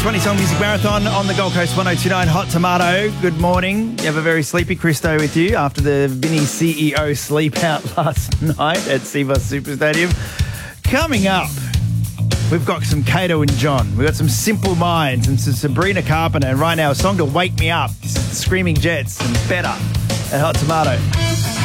20-song music marathon on the Gold Coast 102.9 Hot Tomato. Good morning. You have a very sleepy Christo with you after the Vinny CEO sleep out last night at Cbus Super Stadium. Coming up, we've got some Kato and John. We've got some Simple Minds and some Sabrina Carpenter. And right now, a song to wake me up. This is the Screaming Jets and Better at Hot Tomato.